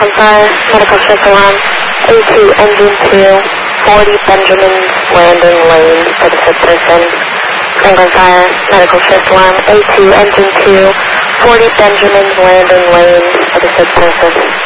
Franklin Fire, medical shift alarm, A2 engine 2, 40 Benjamin's Landing Lane for the 5th person. Franklin Fire, medical shift alarm, A2 engine 2, 40 Benjamin's Landing Lane for the 5th person.